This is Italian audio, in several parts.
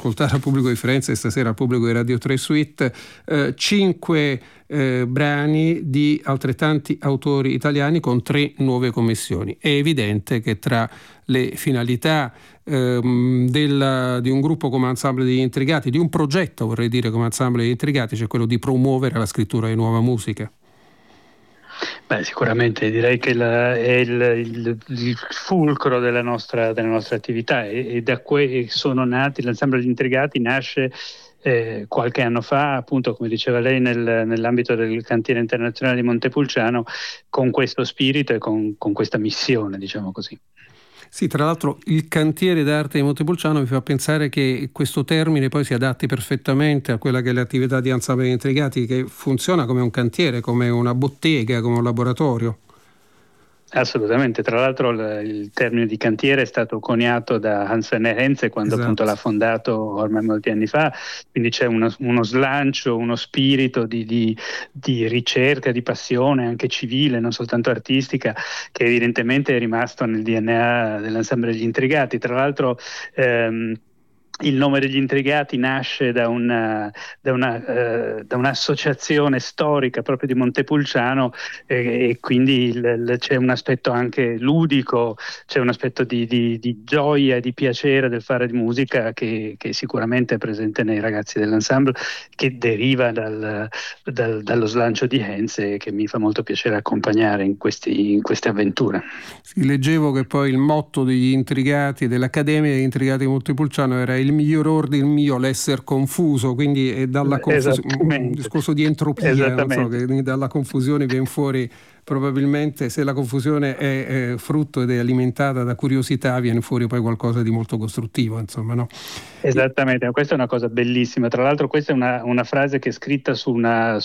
ascoltare al pubblico di Firenze e stasera al pubblico di Radio 3 Suite 5 brani di altrettanti autori italiani con 3 nuove commissioni. È evidente che tra le finalità di un gruppo come Ensemble degli Intrigati, di un progetto vorrei dire come Ensemble degli Intrigati, c'è quello di promuovere la scrittura di nuova musica. Beh, sicuramente direi che è il fulcro della nostra attività e da cui sono nati. L'Ensemble degli Intrigati nasce qualche anno fa, appunto come diceva lei, nell'ambito del cantiere internazionale di Montepulciano, con questo spirito e con questa missione, diciamo così. Sì, tra l'altro il cantiere d'arte di Montepulciano mi fa pensare che questo termine poi si adatti perfettamente a quella che è l'attività di Ensemble degli Intrigati, che funziona come un cantiere, come una bottega, come un laboratorio. Assolutamente, tra l'altro il termine di cantiere è stato coniato da Hans-Werner Henze quando appunto l'ha fondato ormai molti anni fa, quindi c'è uno slancio, uno spirito di ricerca, di passione anche civile, non soltanto artistica, che evidentemente è rimasto nel DNA dell'Ensemble degli Intrigati. Tra l'altro il nome degli Intrigati nasce da un'associazione storica proprio di Montepulciano e quindi c'è un aspetto anche ludico, c'è un aspetto di gioia e di piacere del fare di musica che sicuramente è presente nei ragazzi dell'ensemble, che deriva dallo slancio di Henze, che mi fa molto piacere accompagnare in queste avventure. Sì, leggevo che poi il motto degli Intrigati, dell'Accademia degli Intrigati di Montepulciano, era il miglior ordine mio l'esser confuso, quindi è dalla un discorso di entropia, non so, che dalla confusione viene fuori. Probabilmente se la confusione è frutto ed è alimentata da curiosità, viene fuori poi qualcosa di molto costruttivo, insomma, no? Esattamente, questa è una cosa bellissima. Tra l'altro questa è una frase che è scritta su una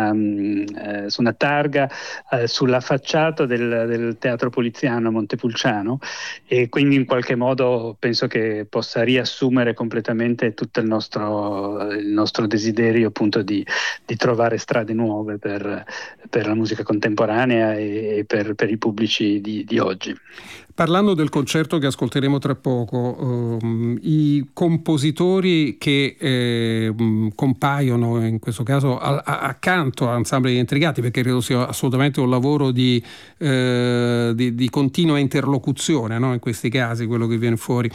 targa sulla facciata del Teatro Poliziano a Montepulciano, e quindi in qualche modo penso che possa riassumere completamente tutto il nostro desiderio appunto di trovare strade nuove per la musica contemporanea e per i pubblici di oggi. Parlando del concerto che ascolteremo tra poco, i compositori che compaiono in questo caso accanto all'Ensemble degli Intrigati, perché credo sia assolutamente un lavoro di continua interlocuzione, no? In questi casi quello che viene fuori,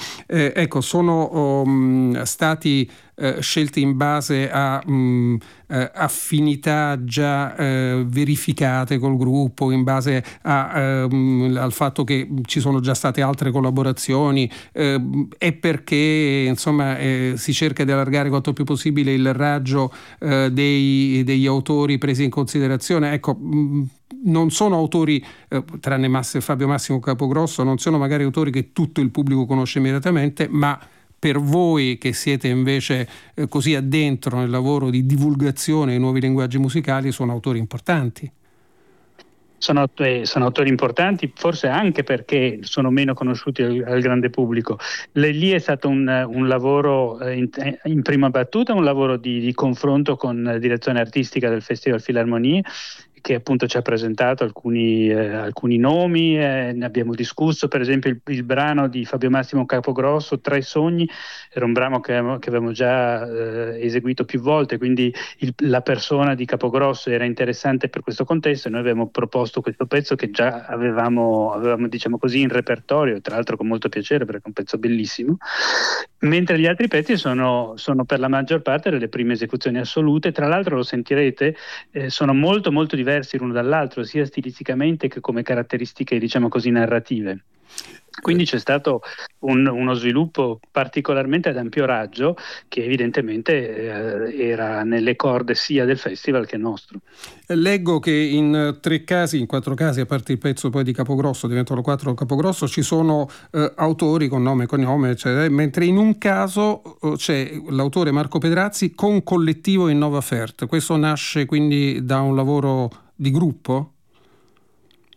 sono stati scelti in base a affinità già verificate col gruppo, in base al fatto che ci sono già state altre collaborazioni, e perché insomma si cerca di allargare quanto più possibile il raggio degli autori presi in considerazione. Ecco, non sono autori, tranne Fabio Massimo Capogrosso, non sono magari autori che tutto il pubblico conosce immediatamente, ma per voi che siete invece così addentro nel lavoro di divulgazione dei nuovi linguaggi musicali, sono autori importanti. Sono autori importanti, forse anche perché sono meno conosciuti al grande pubblico. Lì è stato un lavoro in prima battuta, un lavoro di confronto con la direzione artistica del Festival Philharmonie, che appunto ci ha presentato alcuni nomi, ne abbiamo discusso. Per esempio il brano di Fabio Massimo Capogrosso, Tre Sogni, era un brano che avevamo già eseguito più volte, quindi la persona di Capogrosso era interessante per questo contesto, e noi abbiamo proposto questo pezzo che già avevamo diciamo così in repertorio, tra l'altro con molto piacere perché è un pezzo bellissimo, mentre gli altri pezzi sono per la maggior parte delle prime esecuzioni assolute. Tra l'altro lo sentirete, sono molto molto diversi l'uno dall'altro, sia stilisticamente che come caratteristiche, diciamo così, narrative. Quindi c'è stato uno sviluppo particolarmente ad ampio raggio, che evidentemente era nelle corde sia del festival che nostro. Leggo che in 4 casi, a parte il pezzo poi di Capogrosso, diventano 4 Capogrosso, ci sono autori con nome e cognome, mentre in un caso c'è l'autore Marco Pedrazzi con collettivo Innova Fert. Questo nasce quindi da un lavoro di gruppo?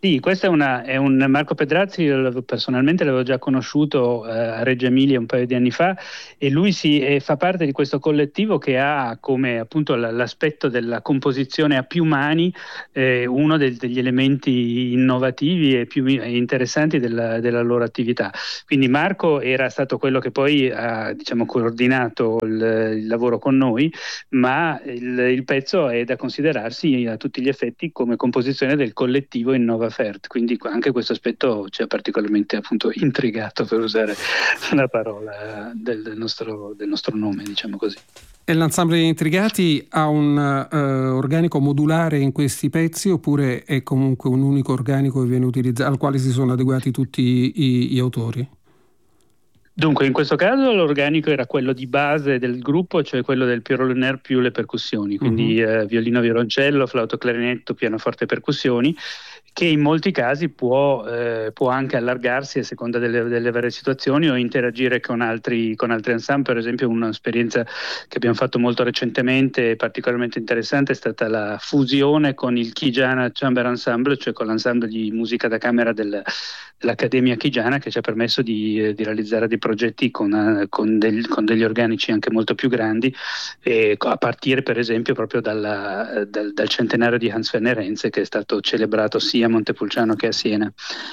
Sì, questo è un Marco Pedrazzi, io personalmente l'avevo già conosciuto a Reggio Emilia un paio di anni fa, e lui fa parte di questo collettivo che ha come appunto l'aspetto della composizione a più mani, uno degli elementi innovativi e più interessanti della loro attività. Quindi Marco era stato quello che poi ha, diciamo, coordinato il lavoro con noi, ma il pezzo è da considerarsi a tutti gli effetti come composizione del collettivo Innova Fert, quindi anche questo aspetto ci ha particolarmente appunto intrigato, per usare la parola del nostro nome, diciamo così. E l'ensemble Intrigati ha un organico modulare in questi pezzi, oppure è comunque un unico organico che viene utilizzato, al quale si sono adeguati tutti gli autori? Dunque, in questo caso l'organico era quello di base del gruppo, cioè quello del più più le percussioni, quindi violino, violoncello, flauto, clarinetto, pianoforte e percussioni, che in molti casi può anche allargarsi a seconda delle varie situazioni o interagire con altri ensemble. Per esempio, un'esperienza che abbiamo fatto molto recentemente, particolarmente interessante, è stata la fusione con il Chigiana Chamber Ensemble, cioè con l'ensemble di musica da camera dell'Accademia Chigiana, che ci ha permesso di realizzare dei progetti con degli organici anche molto più grandi, a partire per esempio proprio dal centenario di Hans Werner Henze, che è stato celebrato sia a Montepulciano che a Siena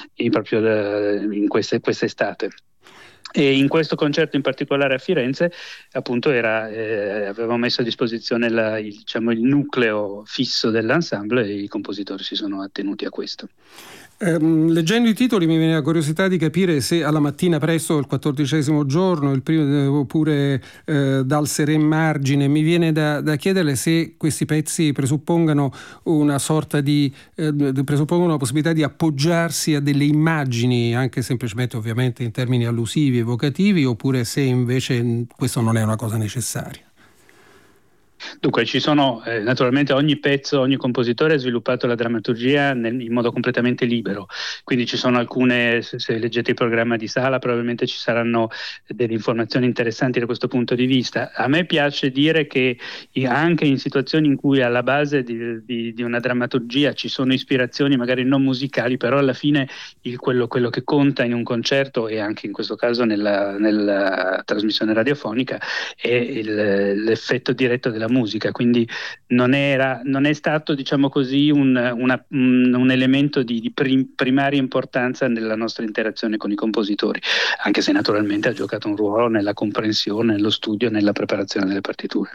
in questa estate. E in questo concerto in particolare a Firenze appunto avevamo messo a disposizione diciamo, il nucleo fisso dell'ensemble, e i compositori si sono attenuti a questo. Leggendo i titoli mi viene la curiosità di capire se alla mattina presto del 14° giorno, il primo, oppure dal Seren Margine. Mi viene da chiederle se questi pezzi presuppongano una sorta presuppongono la possibilità di appoggiarsi a delle immagini, anche semplicemente ovviamente in termini allusivi, evocativi, oppure se invece questo non è una cosa necessaria. Dunque, ci sono naturalmente ogni pezzo, ogni compositore ha sviluppato la drammaturgia in modo completamente libero, quindi ci sono alcune, se leggete il programma di sala probabilmente ci saranno delle informazioni interessanti da questo punto di vista. A me piace dire che anche in situazioni in cui alla base di una drammaturgia ci sono ispirazioni magari non musicali, però alla fine quello che conta in un concerto, e anche in questo caso nella trasmissione radiofonica, è l'effetto diretto della musica, quindi non è stato, diciamo così, un elemento di primaria importanza nella nostra interazione con i compositori, anche se naturalmente ha giocato un ruolo nella comprensione, nello studio, nella preparazione delle partiture.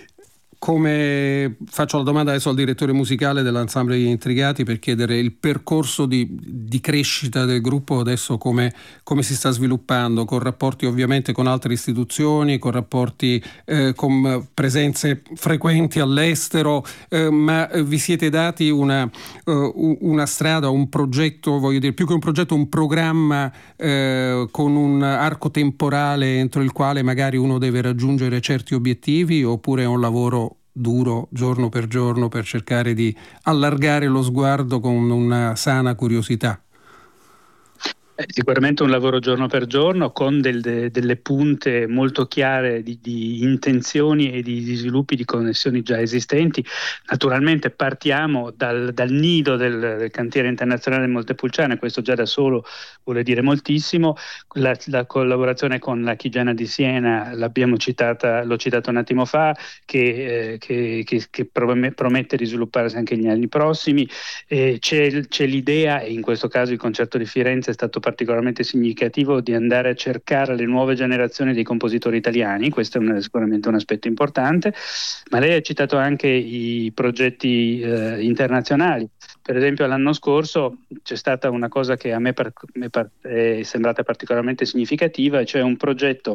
Come faccio la domanda adesso al direttore musicale dell'ensemble Intrigati per chiedere il percorso di crescita del gruppo adesso come si sta sviluppando, con rapporti ovviamente con altre istituzioni, con rapporti con presenze frequenti all'estero, ma vi siete dati una strada, un progetto, voglio dire, più che un progetto, un programma con un arco temporale entro il quale magari uno deve raggiungere certi obiettivi, oppure è un lavoro duro giorno per giorno per cercare di allargare lo sguardo con una sana curiosità? Sicuramente un lavoro giorno per giorno, con delle punte molto chiare di intenzioni e di sviluppi di connessioni già esistenti. Naturalmente partiamo dal nido del cantiere internazionale Montepulciano, e questo già da solo vuole dire moltissimo. La collaborazione con la Chigiana di Siena l'ho citata un attimo fa, che promette di svilupparsi anche negli anni prossimi. C'è l'idea, e in questo caso il concerto di Firenze è stato particolarmente significativo, di andare a cercare le nuove generazioni dei compositori italiani. Questo è sicuramente un aspetto importante, ma lei ha citato anche i progetti internazionali. Per esempio l'anno scorso c'è stata una cosa che a me è sembrata particolarmente significativa, cioè un progetto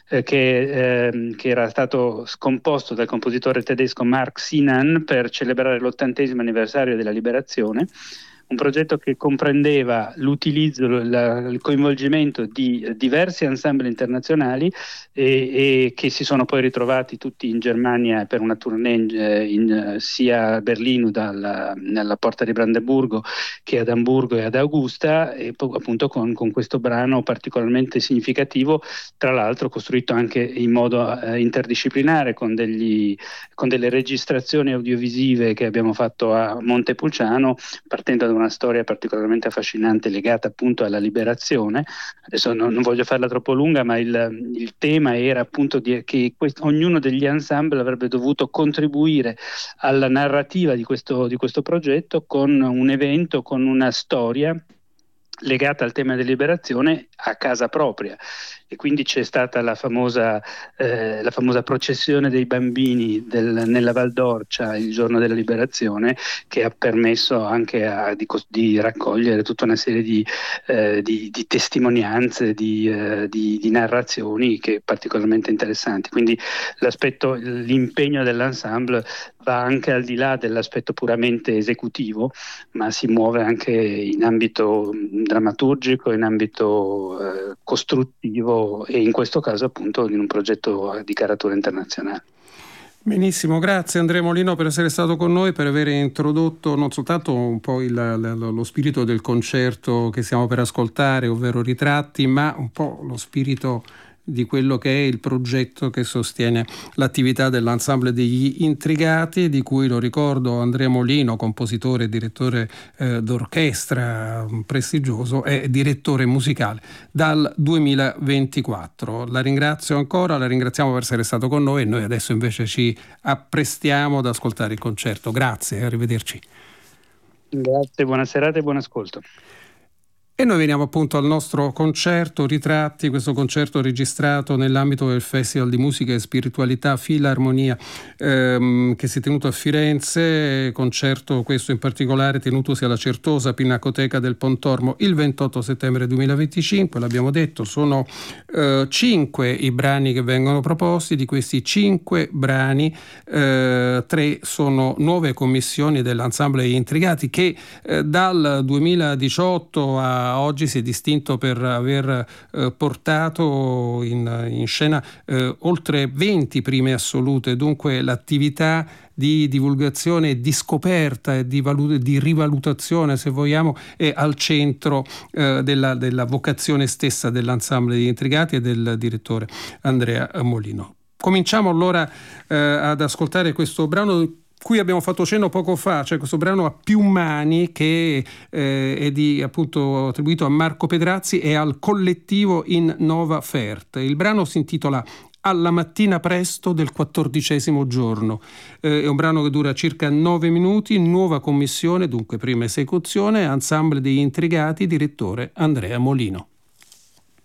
che era stato scomposto dal compositore tedesco Mark Sinan per celebrare l'80° anniversario della liberazione. Un progetto che comprendeva l'utilizzo, il coinvolgimento di diversi ensemble internazionali e che si sono poi ritrovati tutti in Germania per una tournée sia a Berlino nella Porta di Brandeburgo che ad Amburgo e ad Augusta, e appunto con questo brano particolarmente significativo, tra l'altro costruito anche in modo interdisciplinare con delle registrazioni audiovisive che abbiamo fatto a Montepulciano, partendo da una storia particolarmente affascinante legata appunto alla liberazione. Adesso non voglio farla troppo lunga, ma il tema era appunto che ognuno degli ensemble avrebbe dovuto contribuire alla narrativa di questo progetto con un evento, con una storia legata al tema della liberazione a casa propria. E quindi c'è stata la famosa processione dei bambini nella Val d'Orcia il giorno della liberazione, che ha permesso anche di raccogliere tutta una serie di testimonianze, di narrazioni che particolarmente interessanti. Quindi l'impegno dell'ensemble va anche al di là dell'aspetto puramente esecutivo, ma si muove anche in ambito drammaturgico, in ambito costruttivo, e in questo caso appunto in un progetto di caratura internazionale. Benissimo, grazie Andrea Molino per essere stato con noi, per aver introdotto non soltanto un po' lo spirito del concerto che stiamo per ascoltare, ovvero Ritratti, ma un po' lo spirito di quello che è il progetto che sostiene l'attività dell'ensemble degli Intrigati, di cui, lo ricordo, Andrea Molino, compositore e direttore d'orchestra prestigioso, è direttore musicale dal 2024. La ringrazio ancora, la ringraziamo per essere stato con noi, e noi adesso invece ci apprestiamo ad ascoltare il concerto. Grazie, arrivederci. Grazie, buona serata e buon ascolto. E noi veniamo appunto al nostro concerto Ritratti, questo concerto registrato nell'ambito del Festival di Musica e Spiritualità Filarmonia che si è tenuto a Firenze, concerto questo in particolare tenutosi alla Certosa Pinacoteca del Pontormo il 28 settembre 2025, l'abbiamo detto, sono 5 i brani che vengono proposti. Di questi 5 brani 3 sono nuove commissioni dell'ensemble Intrigati, che dal 2018 a oggi si è distinto per aver portato in scena oltre 20 prime assolute. Dunque l'attività di divulgazione e di scoperta e di rivalutazione, se vogliamo, è al centro della vocazione stessa dell'ensemble di Intrigati e del direttore Andrea Molino. Cominciamo allora ad ascoltare questo brano cui abbiamo fatto cenno poco fa, cioè questo brano a più mani, che è appunto attribuito a Marco Pedrazzi e al collettivo In Nova Fert. Il brano si intitola Alla mattina presto del 14° giorno. È un brano che dura circa 9 minuti, nuova commissione, dunque prima esecuzione, ensemble degli Intrigati, direttore Andrea Molino.